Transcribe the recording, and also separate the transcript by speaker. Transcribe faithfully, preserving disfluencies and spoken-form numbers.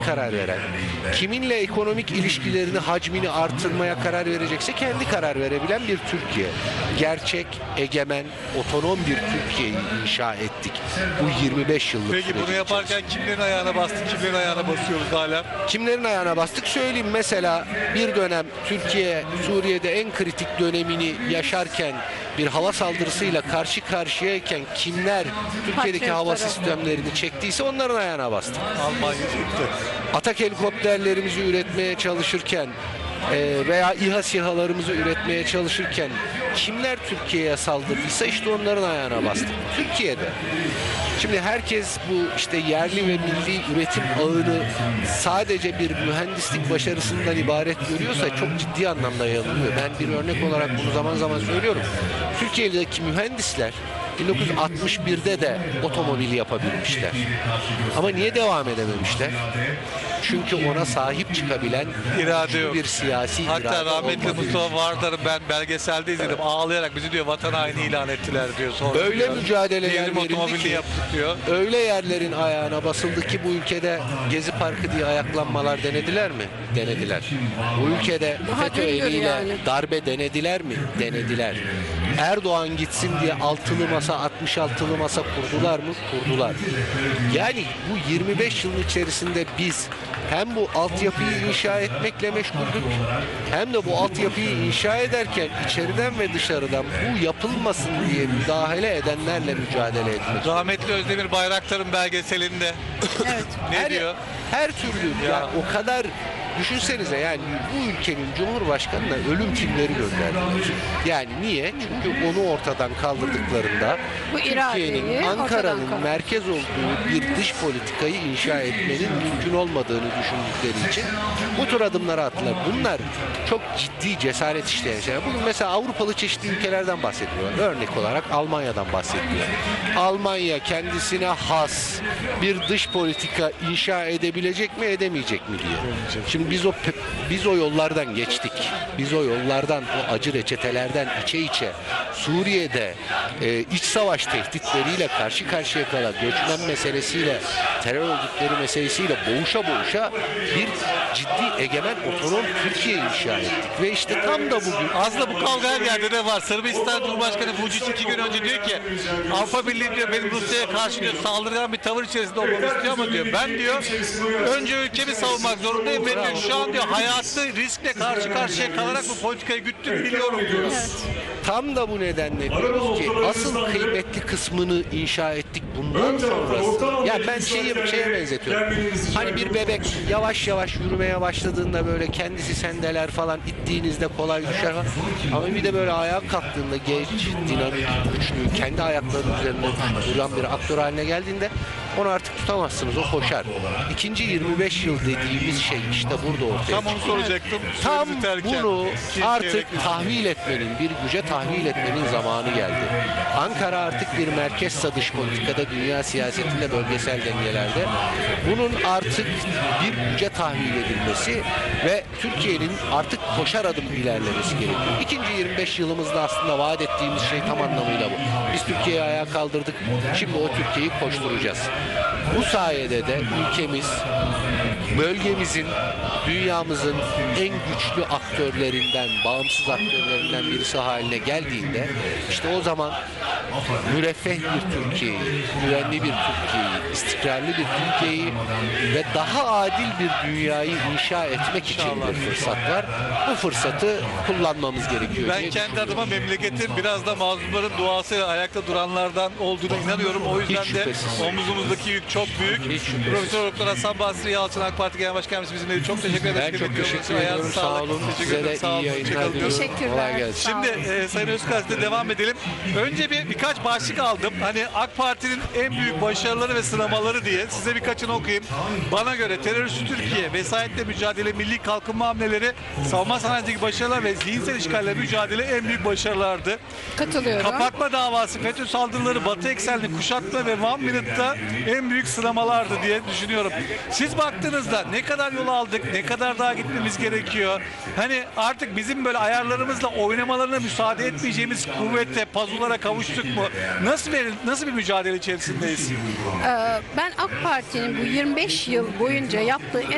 Speaker 1: karar veren, kiminle ekonomik ilişkilerini, hacmini artırmaya karar verecekse kendi karar verebilen bir Türkiye. Gerçek, egemen, otonom bir Türkiye'yi inşa ettik bu yirmi beş yıllık
Speaker 2: Peki bunu yaparken kimlerin ayağına bastık, kimlerin ayağına basıyoruz hala?
Speaker 1: Kimlerin ayağına bastık söyleyeyim. Mesela bir dönem Türkiye Suriye'de en kritik dönemini yaşarken bir hava saldırısıyla karşı karşıyayken kimler Türkiye'deki hava sistemlerini çektiyse onların ayağına bastık.
Speaker 2: Almanya çıktı.
Speaker 1: Atak helikopterlerimizi üretmeye çalışırken e, veya İHA SİHA'larımızı üretmeye çalışırken kimler Türkiye'ye saldırdıysa işte onların ayağına bastık. Türkiye'de. Şimdi herkes bu işte yerli ve milli üretim ağını sadece bir mühendislik başarısından ibaret görüyorsa çok ciddi anlamda yanılıyor. Ben bir örnek olarak bunu zaman zaman söylüyorum. Türkiye'deki mühendisler bin dokuz yüz altmış birde de otomobil yapabilmişler. Ama niye devam edememişler? Çünkü ona sahip çıkabilen
Speaker 2: İrade yok.
Speaker 1: bir siyasi
Speaker 2: Hatta
Speaker 1: irade
Speaker 2: rahmetli
Speaker 1: olmadığı için.
Speaker 2: Mustafa Vardar'ı ben belgeselde izledim. Ağlayarak bizi diyor vatan haini ilan ettiler diyor. Sonra
Speaker 1: Öyle
Speaker 2: diyor,
Speaker 1: mücadeleler
Speaker 2: diyelim
Speaker 1: verildi
Speaker 2: otomobilini
Speaker 1: ki,
Speaker 2: yaptık diyor.
Speaker 1: öyle yerlerin ayağına basıldı ki bu ülkede Gezi Parkı diye ayaklanmalar denediler mi? Denediler. Bu ülkede FETÖ eliyle
Speaker 3: yani.
Speaker 1: darbe denediler mi? Denediler. Erdoğan gitsin diye altılı masa, altmış altılı masa kurdular mı? Kurdular. Yani bu yirmi beş yılın içerisinde biz hem bu altyapıyı inşa etmekle meşguldük, hem de bu altyapıyı inşa ederken içeriden ve dışarıdan bu yapılmasın diye müdahale edenlerle mücadele etmek.
Speaker 2: Rahmetli Özdemir Bayraktar'ın belgeselinde
Speaker 3: Evet.
Speaker 2: ne
Speaker 1: her,
Speaker 2: diyor?
Speaker 1: her türlü
Speaker 2: Ya.
Speaker 1: ya o kadar düşünsenize yani bu ülkenin Cumhurbaşkanı'na ölüm filmleri gönderdiler. Yani niye? Çünkü onu ortadan kaldırdıklarında
Speaker 3: Bu iradeyi
Speaker 1: Türkiye'nin,
Speaker 3: ortadan
Speaker 1: Ankara'nın
Speaker 3: kaldır-
Speaker 1: merkez olduğu bir dış politikayı inşa etmenin mümkün olmadığını düşündükleri için bu tür adımları attılar. Bunlar çok ciddi cesaret isteyen şeyler. Bugün mesela Avrupalı çeşitli ülkelerden bahsediyorlar. Örnek olarak Almanya'dan bahsediyor. Almanya kendisine has bir dış politika inşa edebilecek mi, edemeyecek mi diye. Şimdi biz o biz o yollardan geçtik. Biz o yollardan, o acı reçetelerden içe içe Suriye'de e, iç savaş tehditleriyle karşı karşıya kalan göçmen meselesiyle, terör örgütleri meselesiyle boğuşa boğuşa bir ciddi egemen otonom Türkiye inşa ettik. Ve işte tam da bugün
Speaker 2: Aslında bu kavga her yerde de var. Sırbistan Cumhurbaşkanı Vučić iki gün önce diyor ki Avrupa Birliği diyor benim Rusya'ya karşı diyor saldırgan bir tavır içerisinde olmamı istiyor ama diyor ben diyor önce ülkemi savunmak zorundayım ve diyor şu an diyor hayatı riskle karşı karşıya kalarak bu politikayı güttüm biliyorum diyor.
Speaker 1: tam da bu nedenle diyoruz ki asıl kıymetli kısmını inşa ettik bundan sonrası. Ya ben şeyi şeye benzetiyorum. Hani bir bebek yavaş yavaş yürümeye başladığında böyle kendisi sendeler falan ittiğinizde kolay düşer falan. Ama bir de böyle ayağa kalktığında genç, dinamik, güçlü, kendi ayaklarının üzerinde duran bir aktör haline geldiğinde onu artık tutamazsınız. O koşar. İkinci yirmi beş yıl dediğimiz şey işte burada ortaya
Speaker 2: Tam onu
Speaker 1: çıkıyor.
Speaker 2: soracaktım.
Speaker 1: Tam
Speaker 2: Sözü biterken.
Speaker 1: bunu
Speaker 2: Ki-
Speaker 1: artık
Speaker 2: çeyrek-
Speaker 1: tahvil etmenin, bir güce tahvil etmenin zamanı geldi. Ankara artık bir merkez dış politikada, dünya siyasetinde, bölgesel dengelerde. Bunun artık bir güce tahvil edilmesi ve Türkiye'nin artık koşar adım ilerlemesi gerekiyor. İkinci yirmi beş yılımızda aslında vaat ettiğimiz şey tam anlamıyla bu. Biz Türkiye'yi ayağa kaldırdık. Şimdi o Türkiye'yi koşturacağız. Bu sayede de ülkemiz bölgemizin, dünyamızın en güçlü aktörlerinden, bağımsız aktörlerinden birisi haline geldiğinde işte o zaman müreffeh bir Türkiye'yi, güvenli bir Türkiye'yi, istikrarlı bir Türkiye'yi ve daha adil bir dünyayı inşa etmek için bir fırsat var. Bu fırsatı kullanmamız gerekiyor.
Speaker 2: Ben
Speaker 1: diye
Speaker 2: kendi
Speaker 1: düşünüyorum.
Speaker 2: adıma memleketin biraz da mazlumların duasıyla ayakta duranlardan olduğuna inanıyorum. O yüzden
Speaker 1: Hiç
Speaker 2: de
Speaker 1: şüphesiz.
Speaker 2: omuzumuzdaki yük çok büyük.
Speaker 1: Hiç şüphesiz.
Speaker 2: Profesör Doktor Hasan Basri Yalçın AK Parti Genel Başkanımız bizimle çok teşekkür ederiz.
Speaker 1: Ben çok
Speaker 2: Kıymetli
Speaker 1: teşekkür
Speaker 2: yorumlarınız.
Speaker 1: ediyorum.
Speaker 2: Ayağınıza
Speaker 1: Sağ
Speaker 2: sağlık.
Speaker 1: olun.
Speaker 2: Teşekkür
Speaker 1: Size
Speaker 2: ederim.
Speaker 1: de
Speaker 2: Sağ
Speaker 1: iyi
Speaker 2: olun.
Speaker 1: yayınlar
Speaker 2: Hoşçakalın.
Speaker 1: diliyorum.
Speaker 3: Teşekkürler.
Speaker 1: Kolay gelsin.
Speaker 3: Sağ olun.
Speaker 2: Şimdi e, Sayın Özgaz'da devam edelim. Önce bir birkaç başlık aldım. Hani AK Parti'nin en büyük başarıları ve sınamaları diye size birkaçını okuyayım. Bana göre terörist Türkiye, vesayetle mücadele, milli kalkınma hamleleri, savunma sanayindeki başarılar ve zihinsel işgalle mücadele en büyük başarılardı.
Speaker 3: Katılıyorum.
Speaker 2: Kapatma davası, FETÖ saldırıları, Batı eksenli kuşatma ve One Minute'da en büyük sınamalardı diye düşünüyorum. Siz baktığınızda ne kadar yol aldık, ne kadar daha gitmemiz gerekiyor? Hani artık bizim böyle ayarlarımızla oynamalarına müsaade etmeyeceğimiz kuvvete, pazulara kavuştuk mu? Nasıl bir, nasıl bir mücadele içerisindeyiz?
Speaker 3: Ee, ben AK Parti'nin bu yirmi beş yıl boyunca yaptığı en